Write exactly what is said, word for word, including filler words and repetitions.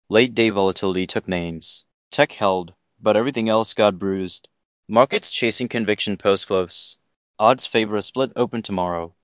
Late day volatility took names. Tech held, but everything else got bruised. Markets chasing conviction post-close. Odds favor a split open tomorrow.